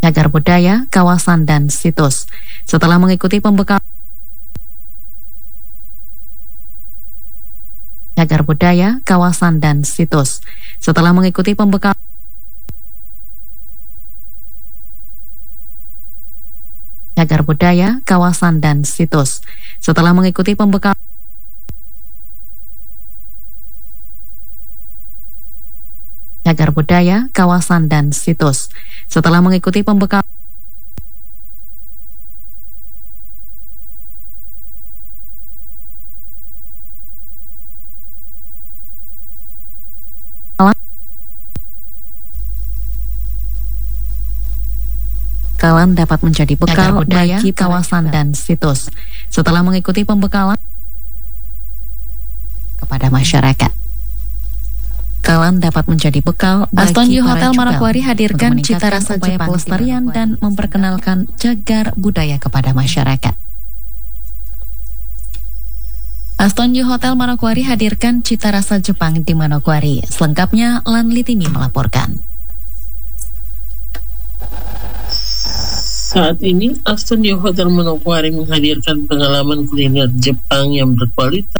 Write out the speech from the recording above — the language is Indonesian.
cagar budaya, kawasan, dan situs. Setelah mengikuti pembekalan cagar budaya, kawasan, dan situs. Setelah mengikuti pembekalan cagar budaya, kawasan, dan situs. Setelah mengikuti pembekalan cagar budaya, kawasan, dan situs. Setelah mengikuti pembekalan pembekalan dapat menjadi bekal budaya, bagi kawasan dan situs. Setelah mengikuti pembekalan kepada masyarakat, kawan dapat menjadi bekal. Astonyu Hotel Manokwari hadirkan cita rasa Jepang pelestarian dan memperkenalkan cagar budaya kepada masyarakat. Astonyu Hotel Manokwari hadirkan cita rasa Jepang di Manokwari. Selengkapnya Lan Litimi melaporkan. Saat ini, Astonyu Hotel Manokwari menghadirkan pengalaman kuliner Jepang yang berkualitas